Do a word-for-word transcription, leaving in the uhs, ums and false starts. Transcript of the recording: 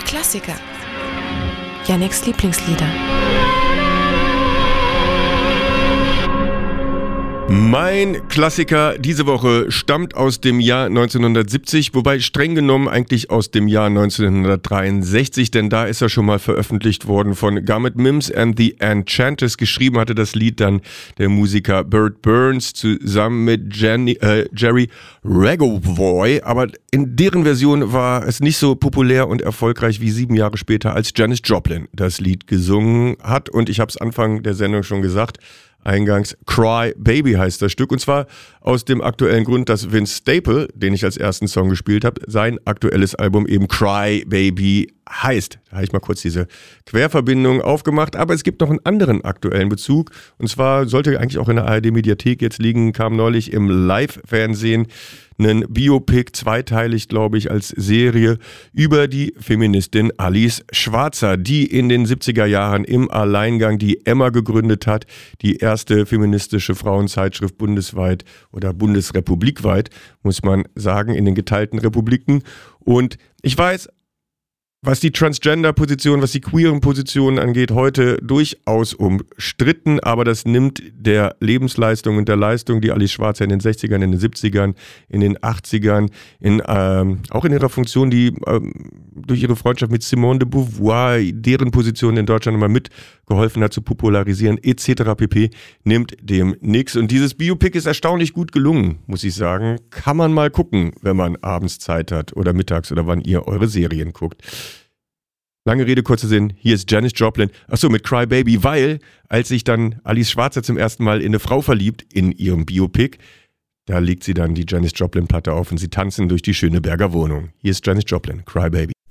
Klassiker. Yannicks Lieblingslieder. Mein Klassiker diese Woche stammt aus dem Jahr neunzehnhundertsiebzig, wobei streng genommen eigentlich aus dem Jahr neunzehnhundertdreiundsechzig, denn da ist er schon mal veröffentlicht worden von Garnet Mims and the Enchanters. Geschrieben hatte das Lied dann der Musiker Burt Burns zusammen mit Jenny, äh, Jerry Regovoy, aber in deren Version war es nicht so populär und erfolgreich wie sieben Jahre später, als Janis Joplin das Lied gesungen hat. Und ich habe es Anfang der Sendung schon gesagt, eingangs, Cry Baby heißt das Stück, und zwar aus dem aktuellen Grund, dass Vince Staple, den ich als ersten Song gespielt habe, sein aktuelles Album eben Cry Baby heißt. Da habe ich mal kurz diese Querverbindung aufgemacht, aber es gibt noch einen anderen aktuellen Bezug, und zwar sollte eigentlich auch in der A R D-Mediathek jetzt liegen, kam neulich im Live-Fernsehen ein Biopic, zweiteilig glaube ich, als Serie über die Feministin Alice Schwarzer, die in den siebziger Jahren im Alleingang die Emma gegründet hat, die erste feministische Frauenzeitschrift bundesweit oder bundesrepublikweit, muss man sagen, in den geteilten Republiken. Und ich weiß, was die Transgender-Position, was die queeren Positionen angeht, heute durchaus umstritten, aber das nimmt der Lebensleistung und der Leistung, die Alice Schwarzer in den sechzigern, in den siebzigern, in den achtzigern, in, ähm, auch in ihrer Funktion, die ähm, durch ihre Freundschaft mit Simone de Beauvoir, deren Position in Deutschland immer mitgeholfen hat zu popularisieren, et cetera pp., nimmt dem nix. Und dieses Biopic ist erstaunlich gut gelungen, muss ich sagen. Kann man mal gucken, wenn man abends Zeit hat oder mittags oder wann ihr eure Serien guckt. Lange Rede, kurzer Sinn, hier ist Janis Joplin, achso, mit Cry Baby, weil, als sich dann Alice Schwarzer zum ersten Mal in eine Frau verliebt, in ihrem Biopic, da legt sie dann die Janis Joplin-Platte auf und sie tanzen durch die Schöneberger Wohnung. Hier ist Janis Joplin, Cry Baby.